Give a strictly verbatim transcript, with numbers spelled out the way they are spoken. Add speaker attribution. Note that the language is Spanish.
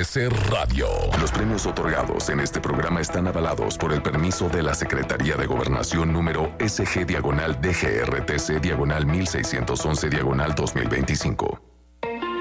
Speaker 1: R C Radio.
Speaker 2: Los premios otorgados en este programa están avalados por el permiso de la Secretaría de Gobernación número S G diagonal D G R T C diagonal mil seiscientos once diagonal dos mil veinticinco.